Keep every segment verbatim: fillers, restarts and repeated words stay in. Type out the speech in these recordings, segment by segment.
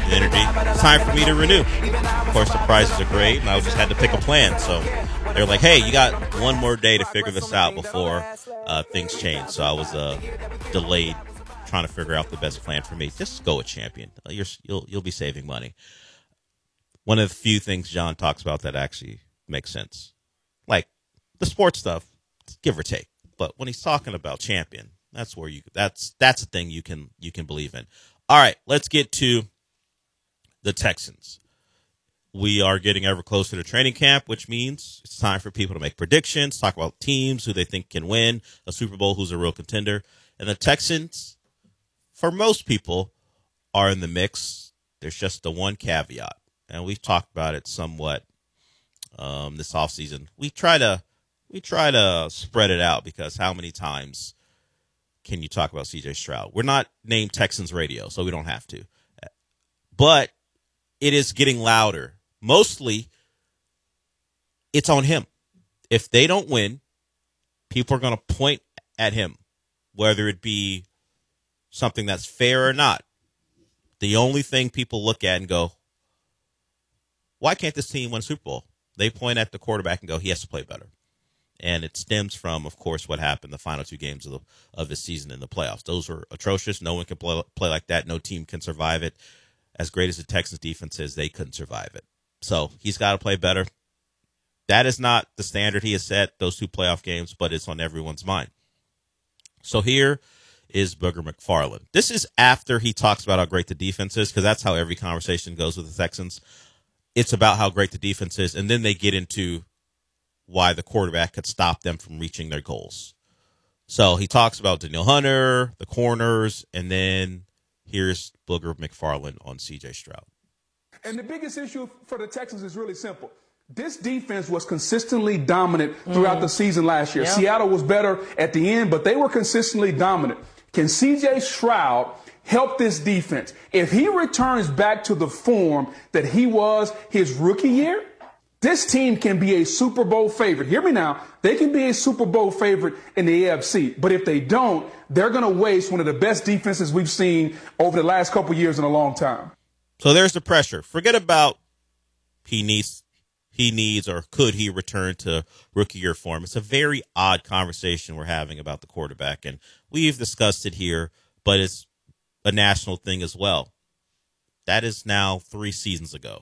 the energy. It's time for me to renew. Of course, the prizes are great, and I just had to pick a plan. So they're like, hey, you got one more day to figure this out before uh, things change. So I was uh, delayed trying to figure out the best plan for me. Just go with Champion. You're, you'll you'll be saving money. One of the few things John talks about that actually makes sense. Like the sports stuff, give or take. But when he's talking about Champion, that's where you that's that's the thing you can you can believe in. All right, let's get to the Texans. We are getting ever closer to training camp, which means it's time for people to make predictions, talk about teams who they think can win a Super Bowl, who's a real contender. And the Texans, for most people, are in the mix. There's just the one caveat, and we've talked about it somewhat um, this offseason. We try to we try to spread it out because how many times can you talk about C J Stroud? We're not named Texans Radio, so we don't have to. But it is getting louder. Mostly, it's on him. If they don't win, people are going to point at him, whether it be something that's fair or not. The only thing people look at and go, why can't this team win a Super Bowl? They point at the quarterback and go, he has to play better. And it stems from, of course, what happened the final two games of the of the season in the playoffs. Those were atrocious. No one can play, play like that. No team can survive it. As great as the Texans defense is, they couldn't survive it. So he's got to play better. That is not the standard he has set, those two playoff games, but it's on everyone's mind. So here is Booger McFarland. This is after he talks about how great the defense is, because that's how every conversation goes with the Texans. It's about how great the defense is, and then they get into why the quarterback could stop them from reaching their goals. So he talks about Danielle Hunter, the corners, and then here's Booger McFarland on C J Stroud. And the biggest issue for the Texans is really simple. This defense was consistently dominant throughout mm. the season last year. Yeah. Seattle was better at the end, but they were consistently dominant. Can C J Stroud help this defense? If he returns back to the form that he was his rookie year, this team can be a Super Bowl favorite. Hear me now. They can be a Super Bowl favorite in the A F C. But if they don't, they're going to waste one of the best defenses we've seen over the last couple years in a long time. So there's the pressure. Forget about he needs, he needs or could he return to rookie year form. It's a very odd conversation we're having about the quarterback. And we've discussed it here, but it's a national thing as well. That is now three seasons ago.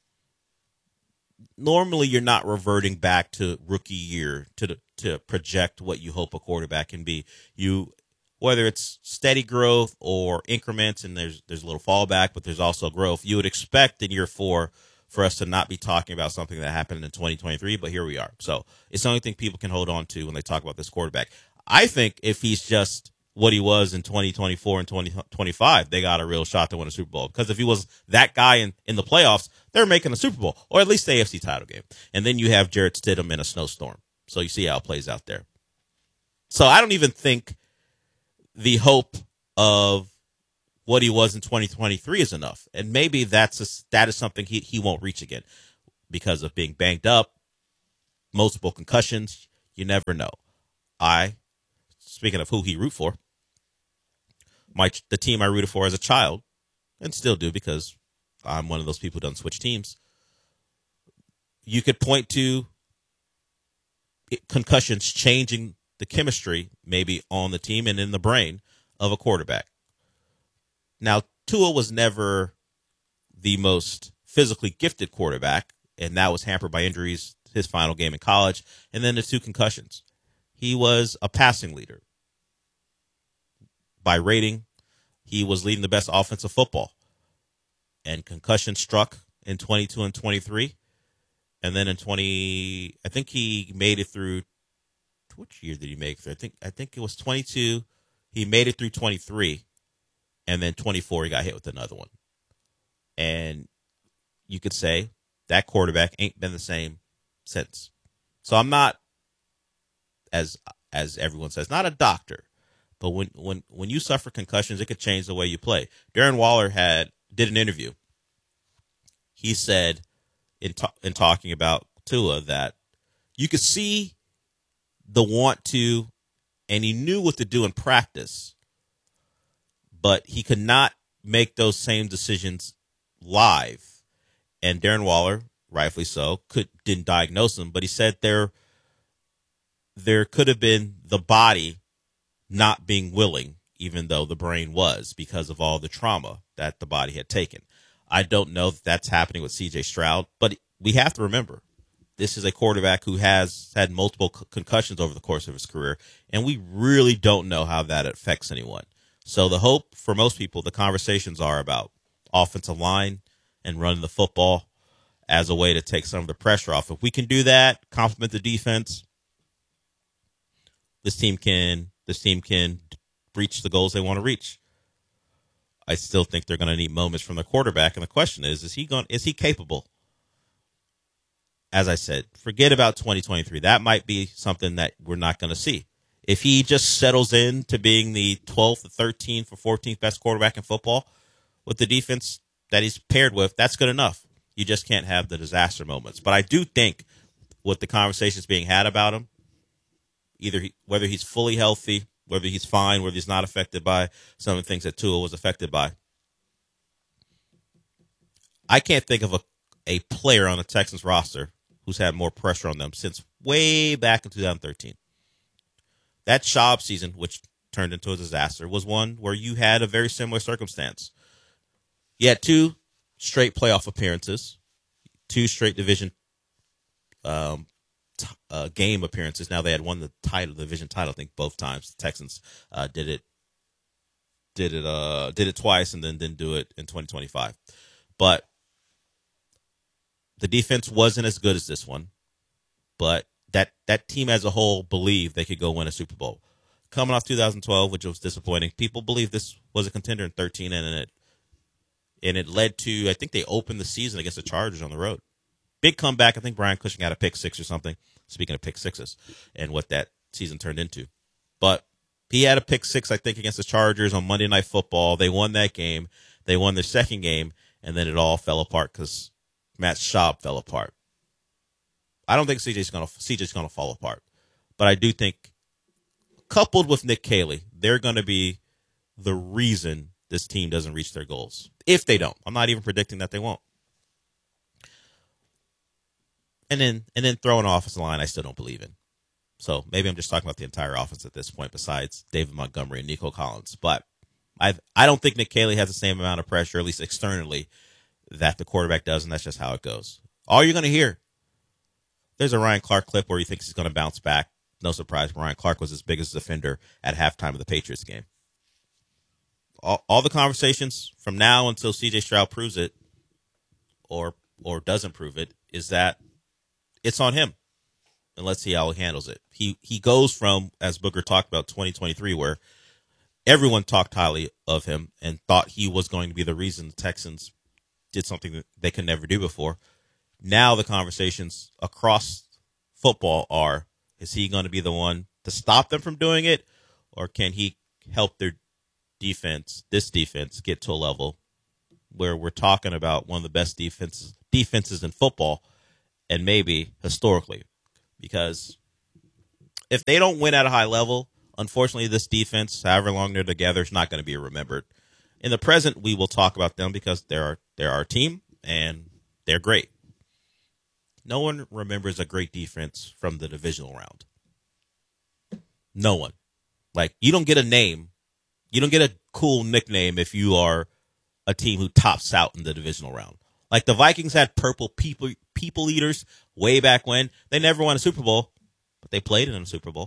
Normally, you're not reverting back to rookie year to to project what you hope a quarterback can be. You, whether it's steady growth or increments, and there's there's a little fallback, but there's also growth. You would expect in year four for us to not be talking about something that happened in twenty twenty-three, but here we are. So it's the only thing people can hold on to when they talk about this quarterback. I think if he's just what he was in twenty twenty-four and twenty twenty-five, they got a real shot to win a Super Bowl. Because if he was that guy in, in the playoffs, they're making a Super Bowl, or at least the A F C title game. And then you have Jarrett Stidham in a snowstorm. So you see how it plays out there. So I don't even think the hope of what he was in twenty twenty-three is enough. And maybe that's a, that is something he, he won't reach again because of being banged up, multiple concussions. You never know. I, speaking of who he root for, my the team I rooted for as a child, and still do because I'm one of those people who doesn't switch teams. You could point to concussions changing the chemistry maybe on the team and in the brain of a quarterback. Now, Tua was never the most physically gifted quarterback, and that was hampered by injuries his final game in college, and then the two concussions. He was a passing leader. By rating, he was leading the best offensive football. And concussion struck in twenty-two and twenty-three. And then in twenty, I think he made it through, which year did he make it through? I think, I think it was twenty-two. He made it through twenty-three. And then twenty-four, he got hit with another one. And you could say that quarterback ain't been the same since. So I'm not, as as everyone says, not a doctor. But when, when, when you suffer concussions, it could change the way you play. Darren Waller had did an interview. He said in ta- in talking about Tua that you could see the want to, and he knew what to do in practice, but he could not make those same decisions live, and Darren Waller, rightfully so, could didn't diagnose him, but he said there there could have been the body not being willing, even though the brain was, because of all the trauma that the body had taken. I don't know if that's happening with C J Stroud, but we have to remember, this is a quarterback who has had multiple concussions over the course of his career, and we really don't know how that affects anyone. So the hope for most people, the conversations are about offensive line and running the football as a way to take some of the pressure off. If we can do that, complement the defense, this team can this team can reach the goals they want to reach. I still think they're going to need moments from the quarterback, and the question is, is he going is he capable? As I said, forget about twenty twenty-three. That might be something that we're not going to see. If he just settles in to being the twelfth, thirteenth, or fourteenth best quarterback in football with the defense that he's paired with, that's good enough. You just can't have the disaster moments. But I do think with the conversations being had about him, either he, whether he's fully healthy, whether he's fine, whether he's not affected by some of the things that Tua was affected by, I can't think of a, a player on the Texans roster who's had more pressure on them since way back in two thousand thirteen. That Schaub season, which turned into a disaster, was one where you had a very similar circumstance. You had two straight playoff appearances, two straight division um, t- uh, game appearances. Now they had won the title, the division title, I think, both times. The Texans uh, did it, did it, uh, did it twice, and then didn't do it in twenty twenty-five. But the defense wasn't as good as this one, but that, that team as a whole believed they could go win a Super Bowl. Coming off two thousand twelve, which was disappointing, people believed this was a contender in thirteen, and it and it led to, I think they opened the season against the Chargers on the road. Big comeback. I think Brian Cushing had a pick six or something, speaking of pick sixes, and what that season turned into. But he had a pick six, I think, against the Chargers on Monday Night Football. They won that game. They won their second game, and then it all fell apart because Matt Schaub fell apart. I don't think C J's going to C J's going to fall apart, but I do think, coupled with Nick Caley, they're going to be the reason this team doesn't reach their goals. If they don't, I'm not even predicting that they won't. And then and then throwing an offensive line, I still don't believe in. So maybe I'm just talking about the entire offense at this point, besides David Montgomery and Nico Collins. But I I don't think Nick Caley has the same amount of pressure, at least externally, that the quarterback does, and that's just how it goes. All you're going to hear, there's a Ryan Clark clip where he thinks he's going to bounce back. No surprise, Ryan Clark was his biggest defender at halftime of the Patriots game. All, all the conversations from now until C J Stroud proves it, or or doesn't prove it, is that it's on him. And let's see how he handles it. He he goes from, as Booker talked about, twenty twenty-three, where everyone talked highly of him and thought he was going to be the reason the Texans did something that they could never do before. Now the conversations across football are, is he going to be the one to stop them from doing it, or can he help their defense, this defense, get to a level where we're talking about one of the best defenses defenses in football, and maybe historically? Because if they don't win at a high level, unfortunately, this defense, however long they're together, is not going to be remembered. In the present, we will talk about them because they're our, they're our team, and they're great. No one remembers a great defense from the divisional round. No one. Like, you don't get a name. You don't get a cool nickname if you are a team who tops out in the divisional round. Like, the Vikings had purple people people eaters way back when. They never won a Super Bowl, but they played in a Super Bowl.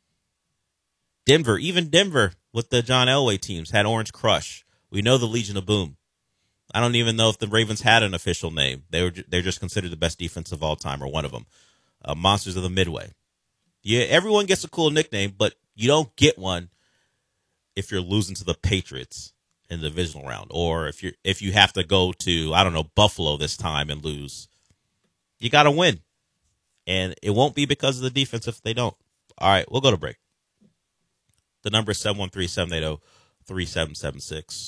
Denver, even Denver with the John Elway teams, had Orange Crush. We know the Legion of Boom. I don't even know if the Ravens had an official name. They were they're just considered the best defense of all time, or one of them. Uh, Monsters of the Midway. Yeah, everyone gets a cool nickname, but you don't get one if you're losing to the Patriots in the divisional round, or if you if you have to go to, I don't know, Buffalo this time and lose. You got to win, and it won't be because of the defense if they don't. All right, we'll go to break. The number is seven one three, seven eight zero, three seven seven six.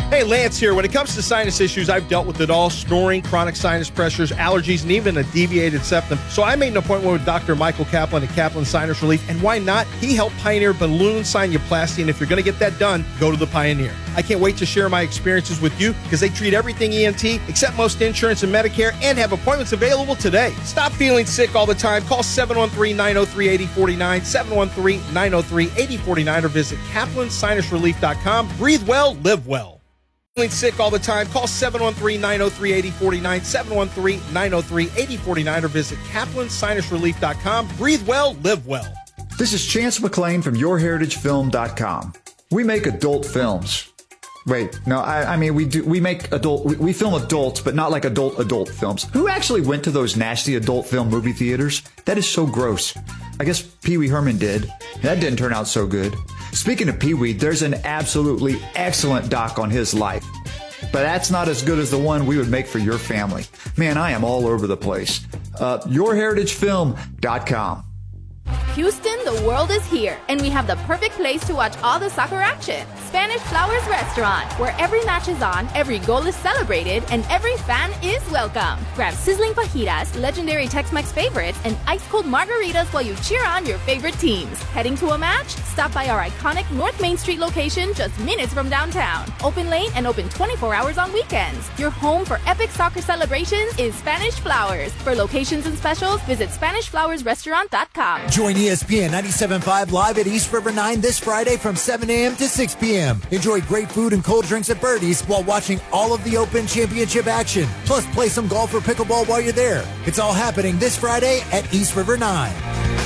Hey, Lance here. When it comes to sinus issues, I've dealt with it all. Snoring, chronic sinus pressures, allergies, and even a deviated septum. So I made an appointment with Doctor Michael Kaplan at Kaplan Sinus Relief. And why not? He helped pioneer balloon sinuplasty. And if you're going to get that done, go to the Pioneer. I can't wait to share my experiences with you because they treat everything E N T, accept most insurance and Medicare, and have appointments available today. Stop feeling sick all the time. Call seven one three, nine oh three, eight oh four nine, seven one three, nine oh three, eight oh four nine, or visit kaplan sinus relief dot com. Breathe well, live well. Feeling sick all the time, call seven one three, nine oh three, eight oh four nine, seven one three, nine oh three, eight oh four nine, or visit kaplan sinus relief dot com. Breathe well, live well. This is Chance McClain from your heritage film dot com. We make adult films. Wait, no, I, I mean, we do, we make adult, we, we film adults, but not like adult adult films. Who actually went to those nasty adult film movie theaters? That is so gross. I guess Pee Wee Herman did. That didn't turn out so good. Speaking of Pee Wee, there's an absolutely excellent doc on his life. But that's not as good as the one we would make for your family. Man, I am all over the place. Uh, your heritage film dot com. Houston, the world is here, and we have the perfect place to watch all the soccer action. Spanish Flowers Restaurant, where every match is on, every goal is celebrated, and every fan is welcome. Grab sizzling fajitas, legendary Tex-Mex favorites, and ice-cold margaritas while you cheer on your favorite teams. Heading to a match? Stop by our iconic North Main Street location just minutes from downtown. Open late and open twenty-four hours on weekends. Your home for epic soccer celebrations is Spanish Flowers. For locations and specials, visit spanish flowers restaurant dot com. Join E S P N ninety-seven point five live at East River nine this Friday from seven a.m. to six p.m. Enjoy great food and cold drinks at Birdie's while watching all of the Open Championship action. Plus, play some golf or pickleball while you're there. It's all happening this Friday at East River nine.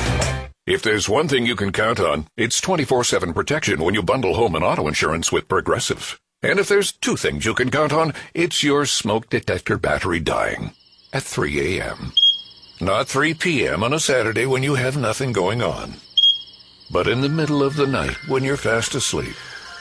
If there's one thing you can count on, it's twenty-four seven protection when you bundle home and auto insurance with Progressive. And if there's two things you can count on, it's your smoke detector battery dying at three a.m. Not three p.m. on a Saturday when you have nothing going on, but in the middle of the night when you're fast asleep.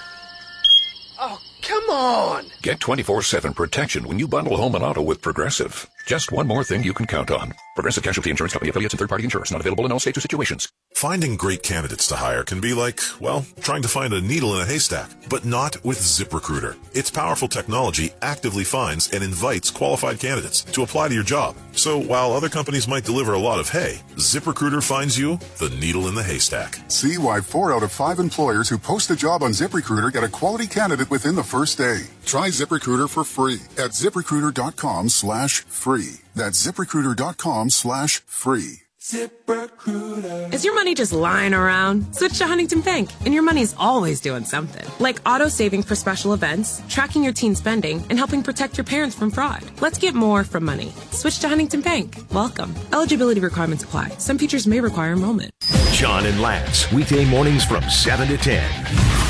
Oh, come on! Get twenty-four seven protection when you bundle home and auto with Progressive. Just one more thing you can count on. Progressive Casualty Insurance Company, affiliates, and third-party insurers. Not available in all states or situations. Finding great candidates to hire can be like, well, trying to find a needle in a haystack, but not with ZipRecruiter. Its powerful technology actively finds and invites qualified candidates to apply to your job. So while other companies might deliver a lot of hay, ZipRecruiter finds you the needle in the haystack. See why four out of five employers who post a job on ZipRecruiter get a quality candidate within the first day. Try ZipRecruiter for free at ZipRecruiter.com slash free. That's ZipRecruiter.com slash free. ZipRecruiter. Is your money just lying around? Switch to Huntington Bank, and your money's always doing something. Like auto saving for special events, tracking your teen spending, and helping protect your parents from fraud. Let's get more from money. Switch to Huntington Bank. Welcome. Eligibility requirements apply. Some features may require enrollment. John and Lance, weekday mornings from seven to ten.